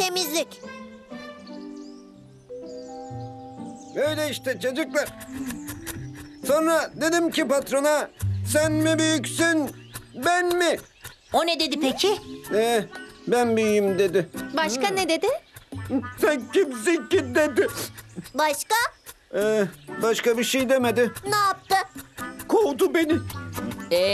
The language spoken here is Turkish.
temizlik. Öyle işte çocuklar. Sonra dedim ki patrona, sen mi büyüksün, ben mi? O ne dedi peki? Ben büyüğüm dedi. Başka ne dedi? Sen kimsin ki dedi. Başka? Başka bir şey demedi. Ne yaptı? Kovdu beni.